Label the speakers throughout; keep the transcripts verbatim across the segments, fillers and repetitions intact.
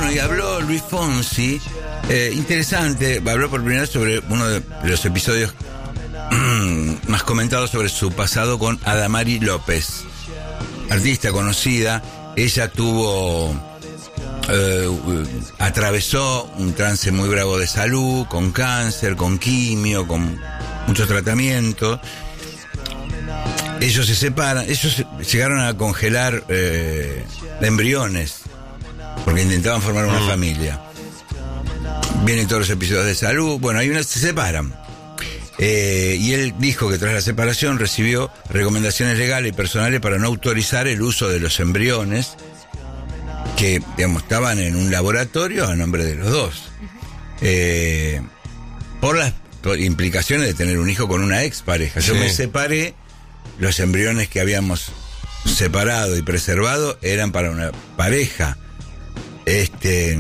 Speaker 1: Bueno, y habló Luis Fonsi, eh, interesante, habló por primera vez sobre uno de los episodios más comentados sobre su pasado con Adamari López, artista conocida. Ella tuvo, eh, atravesó un trance muy bravo de salud, con cáncer, con quimio, con muchos tratamientos. Ellos se separan, ellos llegaron a congelar eh, embriones, porque intentaban formar una mm. familia. Vienen todos los episodios de salud, bueno, hay una, se separan. Eh, y él dijo que tras la separación recibió recomendaciones legales y personales para no autorizar el uso de los embriones que, digamos, estaban en un laboratorio a nombre de los dos. Eh, por las implicaciones de tener un hijo con una expareja. Yo sí. me separé. Los embriones que habíamos separado y preservado eran para una pareja. Este,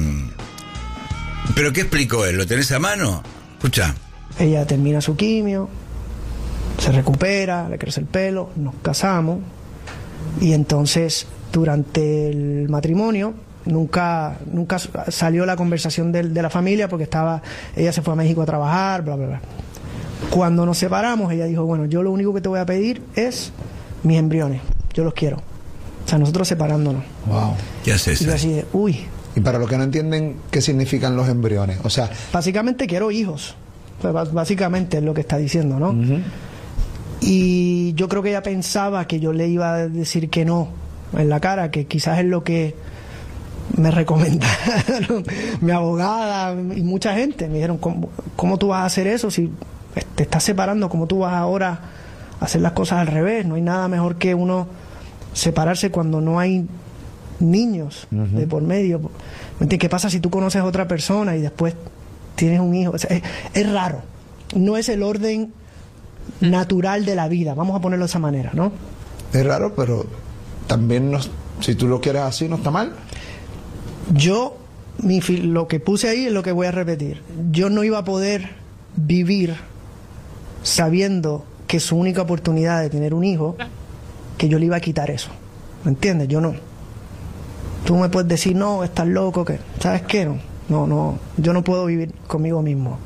Speaker 1: ¿pero qué explicó él? ¿Lo tenés a mano? Escucha.
Speaker 2: Ella termina su quimio, se recupera, le crece el pelo, nos casamos y entonces durante el matrimonio nunca nunca salió la conversación de, de la familia porque estaba ella se fue a México a trabajar, bla, bla, bla. Cuando nos separamos, ella dijo, bueno, yo lo único que te voy a pedir es mis embriones, yo los quiero. O sea, nosotros separándonos.
Speaker 3: Wow.
Speaker 1: ¿Qué haces?
Speaker 2: Y yo así de, uy.
Speaker 3: Y para los que no entienden, ¿qué significan los embriones? O sea...
Speaker 2: Básicamente quiero hijos. O sea, básicamente es lo que está diciendo, ¿no?
Speaker 3: Uh-huh.
Speaker 2: Y yo creo que ella pensaba que yo le iba a decir que no en la cara, que quizás es lo que me recomendaron mi abogada y mucha gente. Me dijeron, ¿cómo, cómo tú vas a hacer eso si te estás separando? ¿Cómo tú vas ahora a hacer las cosas al revés? No hay nada mejor que uno separarse cuando no hay niños uh-huh. de por medio. ¿Qué pasa si tú conoces a otra persona y después tienes un hijo? O sea, es, es raro. No es el orden natural de la vida, vamos a ponerlo de esa manera, ¿no?
Speaker 3: Es raro, pero también no, si tú lo quieres así, no está mal.
Speaker 2: Yo, mi, lo que puse ahí es lo que voy a repetir. Yo no iba a poder vivir sabiendo que su única oportunidad de tener un hijo, que yo le iba a quitar eso. ¿Me entiendes? Yo no. Tú me puedes decir, no, estás loco, que ¿sabes qué? No, no, no, yo no puedo vivir conmigo mismo.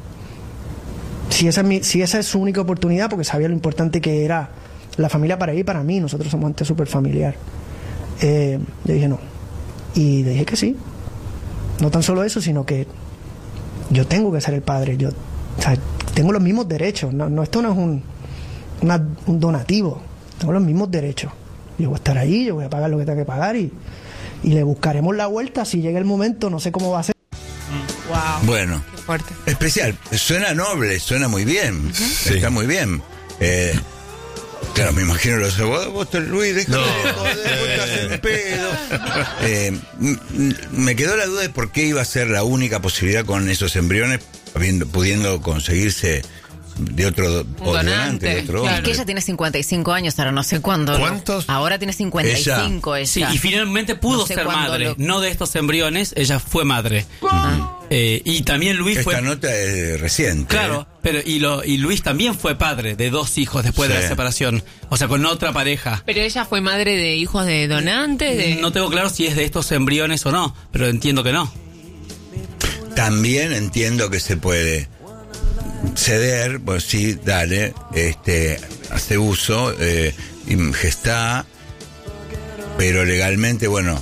Speaker 2: Si esa, es mi, si esa es su única oportunidad, porque sabía lo importante que era la familia para ella y para mí, nosotros somos gente súper familiar. Eh, yo dije no. Y le dije que sí. No tan solo eso, sino que yo tengo que ser el padre. Yo, o sea, tengo los mismos derechos. No, no, esto no es un, una, un donativo. Tengo los mismos derechos. Yo voy a estar ahí, yo voy a pagar lo que tenga que pagar y, y le buscaremos la vuelta si llega el momento. No sé cómo va a ser.
Speaker 4: Wow.
Speaker 1: Bueno,
Speaker 4: qué fuerte.
Speaker 1: Especial, suena noble, suena muy bien, uh-huh. sí. Está muy bien. Eh, claro, me imagino los abogados, vos, Luis, déjame no. de joder, un pedo. Eh, m- me quedó la duda de por qué iba a ser la única posibilidad con esos embriones, habiendo, pudiendo conseguirse de otro o donante, de otro hombre.
Speaker 5: Es que ella tiene cincuenta y cinco años, ahora no sé cuándo.
Speaker 6: ¿Cuántos?
Speaker 5: Ahora tiene cincuenta y cinco ella.
Speaker 7: ella. Sí, y finalmente pudo
Speaker 5: no sé
Speaker 7: ser madre.
Speaker 5: Lo...
Speaker 7: No de estos embriones, ella fue madre.
Speaker 5: Ah.
Speaker 7: Eh, y también Luis
Speaker 1: Esta
Speaker 7: fue...
Speaker 1: Esta nota es reciente.
Speaker 7: Claro,
Speaker 1: ¿eh?
Speaker 7: pero y, lo, y Luis también fue padre de dos hijos después sí. de la separación. O sea, con otra pareja.
Speaker 4: Pero ella fue madre de hijos de donantes. De...
Speaker 7: No tengo claro si es de estos embriones o no, pero entiendo que no.
Speaker 1: También entiendo que se puede ceder, pues sí, dale, este, hace uso, eh, gestá, pero legalmente, bueno,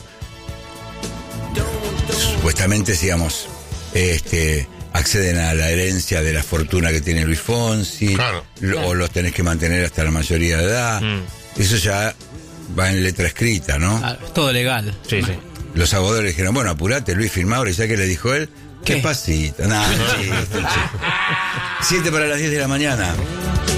Speaker 1: supuestamente, digamos, este, acceden a la herencia de la fortuna que tiene Luis Fonsi,
Speaker 6: claro.
Speaker 1: lo, o los tenés que mantener hasta la mayoría de edad. Mm. Eso ya va en letra escrita, ¿no?
Speaker 7: Ah, todo legal.
Speaker 6: Sí, sí.
Speaker 1: Los abogados le dijeron, bueno, apurate, Luis, firmá ahora, y ya que le dijo él, ¿qué, ¿Qué pasito? Nada, chiste, chiste. Siete para las diez de la mañana.